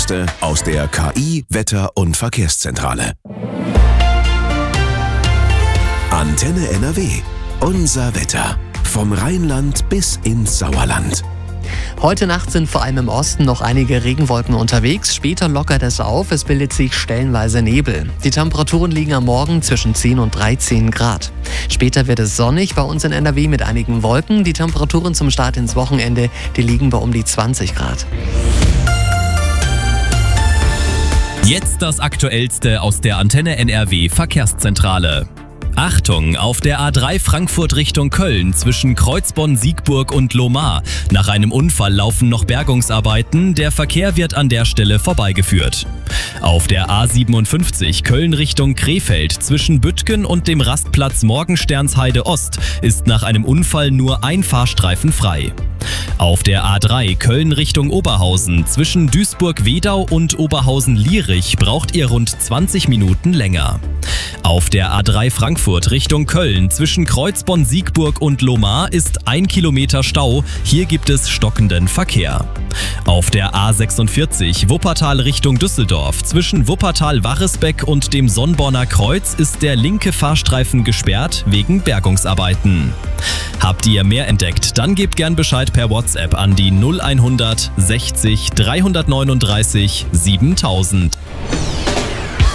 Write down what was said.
Neueste aus der KI Wetter- und Verkehrszentrale. Antenne NRW. Unser Wetter. Vom Rheinland bis ins Sauerland. Heute Nacht sind vor allem im Osten noch einige Regenwolken unterwegs. Später lockert es auf, es bildet sich stellenweise Nebel. Die Temperaturen liegen am Morgen zwischen 10 und 13 Grad. Später wird es sonnig bei uns in NRW mit einigen Wolken. Die Temperaturen zum Start ins Wochenende, die liegen bei um die 20 Grad. Jetzt das Aktuellste aus der Antenne NRW Verkehrszentrale. Achtung, auf der A3 Frankfurt Richtung Köln zwischen Kreuzbonn-Siegburg und Lohmar. Nach einem Unfall laufen noch Bergungsarbeiten, der Verkehr wird an der Stelle vorbeigeführt. Auf der A57 Köln Richtung Krefeld zwischen Büttgen und dem Rastplatz Morgensternsheide Ost ist nach einem Unfall nur ein Fahrstreifen frei. Auf der A3 Köln Richtung Oberhausen zwischen Duisburg-Wedau und Oberhausen-Lierich braucht ihr rund 20 Minuten länger. Auf der A3 Frankfurt Richtung Köln zwischen Kreuzbonn-Siegburg und Lohmar ist 1 Kilometer Stau. Hier gibt es stockenden Verkehr. Auf der A46 Wuppertal Richtung Düsseldorf zwischen Wuppertal-Waresbeck und dem Sonnborner Kreuz ist der linke Fahrstreifen gesperrt wegen Bergungsarbeiten. Habt ihr mehr entdeckt? Dann gebt gern Bescheid per WhatsApp an die 0100 60 339 7000.